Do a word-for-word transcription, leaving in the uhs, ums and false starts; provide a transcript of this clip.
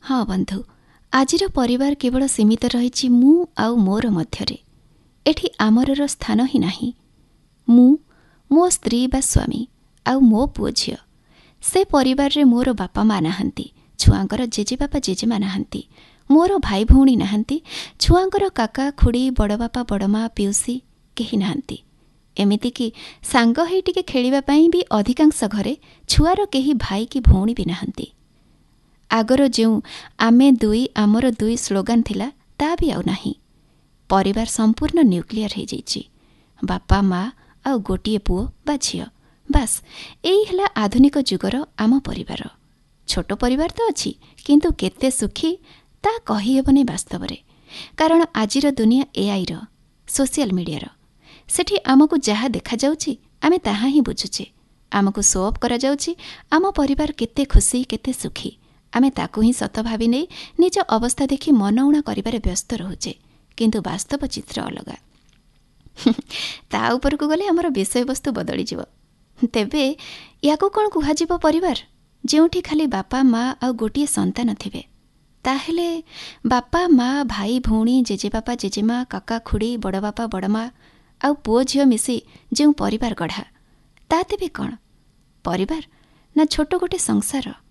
हाँ बंधु, आजिर परिवार केवल सीमित रही मु आउ मोर मध्यरे। एठी आमरर स्थान ही नाही। मु मो स्त्री बा स्वामी आउ मो पुओ झियो। से परिवार रे मोर बापा मा नाहंती, छुआंकर जेजेबापा जेजेमा नाहंती, मोर भाई भौणी नाहंती, छुआंकर काका खुड़ी बड़बापा बड़मा पिउसी केही नाहंती। एमिति कि सांग हेई टिके खेलिबा पई भी अधिकांश घरे छुआर केही भाई कि भौणी भी नाहंती। आगर जेउ आमे दुई आमर दुई स्लोगान थिला ता भी आउ नाही। परिवार संपूर्ण न्यूक्लियर हो जाइछि। बापा माँ आउ गोटिए पुओ बा झियो, बास एई हला आधुनिक जुगर आम परिवार। छोट परिवार तो अछि, किंतु केते सुखी ता कहि हेबनी वास्तव रे। कारण आजिर दुनिया एआई रो, सोशल मीडिया रो। सेठी आमको जहा देखा जाउछि आमे ताहा ही बुझुछे। आमको शो अप करा जाउछि आम परिवार केते खुशी केते सुखी। आमे ताकू ही सत भावी नै निज अवस्था देखि मनउणा करिबारे व्यस्त रहुछे, किंतु वास्तव चित्र अलगा। ता ऊपर को गले हमर विषय वस्तु बदली जीव। तेबे याको कोन कुहा जीव परिवार जेउठी खाली बापा माँ आ गोटिए संतान थिबे। ताहेले बापा माँ भाई भौणी जेजेबापा जेजेमा काका खुड़ी बड़बापा बड़मा आ पुओ झियो मिसी जेउ परिवार गढ़ा, ता तेबे कौन परिवार ना छोट गोटे संसार।